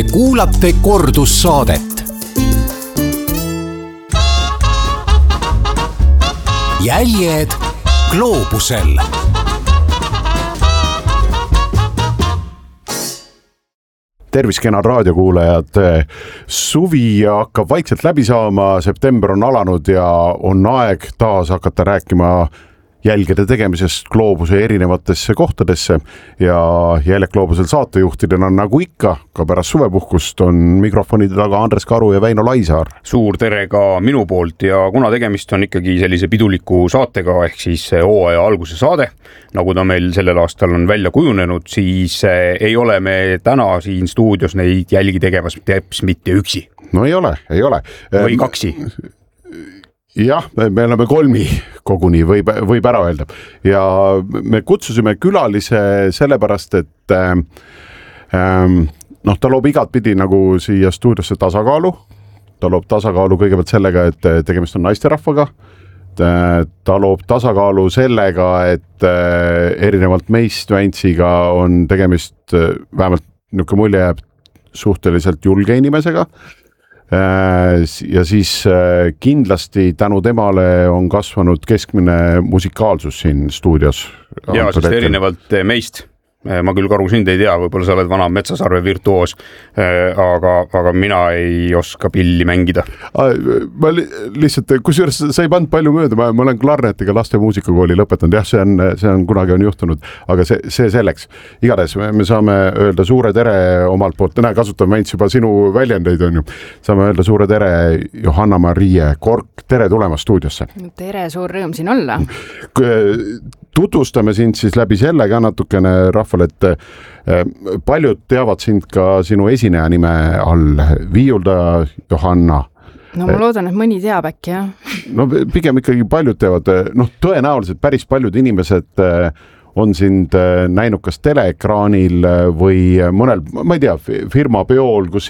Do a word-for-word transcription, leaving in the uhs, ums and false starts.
Te kuulate kordussaadet. Jäljed gloobusel. Tervis, kenad raadiokuulajad. Suvi hakkab vaikselt läbi saama, september on alanud ja on aeg taas hakata rääkima jälgede tegemisest gloobuse erinevatesse kohtadesse ja Jäljed gloobusel saatejuhtidena nagu ikka, ka pärast suvepuhkust on mikrofonide taga Andres Karu ja Väino Laisaar. Suur tere ka minu poolt ja kuna tegemist on ikkagi sellise piduliku saatega ehk siis hooaja alguse saade, nagu ta meil sellel aastal on välja kujunenud, siis ei ole me täna siin stuudios neid jälgi tegemas teps mitte üksi. No ei ole, ei ole. Või kaksi. Jah, me oleme kolmi koguni, võib, võib ära öelda. Ja me kutsusime külalise sellepärast, et ähm, noh, ta loob igat pidi nagu siia stuudiosse tasakaalu. Ta loob tasakaalu kõigepealt sellega, et tegemist on naisterahvaga. Ta loob tasakaalu sellega, et erinevalt meist Väntsiga on tegemist, vähemalt niisugune mulje jääb suhteliselt julge inimesega. Ja siis kindlasti tänu temale on kasvanud keskmine musikaalsus siin stuudios. Ja, sest erinevalt meist. Ma küll Karu sind ei tea, võib-olla sa oled vana Metsasarve virtuoos, aga, aga mina ei oska pilli mängida. Ma lihtsalt, kusjuures sa ei pannud palju mööda, ma, ma olen klarnetiga laste muusikakooli lõpetanud, jah, see on, see on kunagi on juhtunud, aga see, see selleks. Igades me, me saame öelda suure tere omalt poolt, näe, kasutame Vents juba sinu väljendeid, on ju. Saame öelda suure tere Johanna-Marie Kork, tere tulemast stuudiosse. Tere, suur rõõm siin olla. Tutvustame sind siis läbi selle ka natukene rahvale, et paljud teavad sind ka sinu esineja nime all, viiuldaja Johanna. No ma loodan, et mõni teab äkki, jah. No pigem ikkagi paljud teavad, noh tõenäoliselt päris paljud inimesed on sind näinud kas teleekraanil või mõnel, ma ei tea, firma peol, kus